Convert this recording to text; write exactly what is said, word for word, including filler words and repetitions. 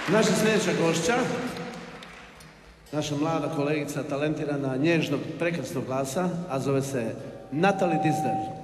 Naša sljedeća gošća, naša mlada kolegica, talentirana, nježnog, prekrasnog glasa, a zove se Natalie Disdel.